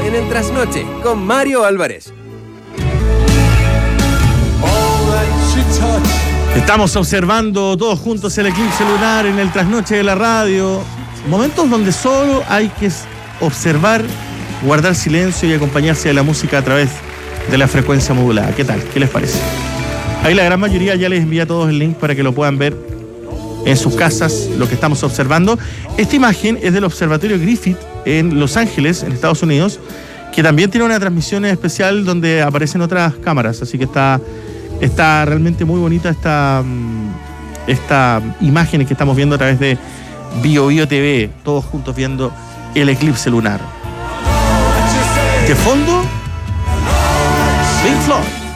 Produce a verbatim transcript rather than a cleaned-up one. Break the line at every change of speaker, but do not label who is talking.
en el trasnoche con Mario Álvarez.
Estamos observando todos juntos el eclipse lunar en el trasnoche de la radio. Momentos donde solo hay que observar, guardar silencio y acompañarse de la música a través de la frecuencia modulada. ¿Qué tal? ¿Qué les parece? Ahí la gran mayoría ya les envía a todos el link para que lo puedan ver en sus casas, lo que estamos observando. Esta imagen es del Observatorio Griffith en Los Ángeles, en Estados Unidos, que también tiene una transmisión especial donde aparecen otras cámaras, así que está, está realmente muy bonita esta, esta imagen que estamos viendo a través de Bio Bio T V, todos juntos viendo el eclipse lunar. De fondo, Pink Floyd.